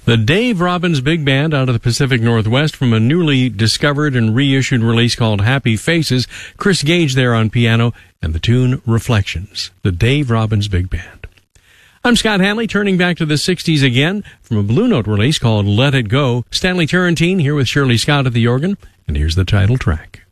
The Dave Robbins Big Band out of the Pacific Northwest from a newly discovered and reissued release called Happy Faces. Chris Gage there on piano and the tune Reflections. The Dave Robbins Big Band. I'm Scott Hanley, turning back to the 60s again from a Blue Note release called Let It Go. Stanley Turrentine here with Shirley Scott at the organ, and here's the title track.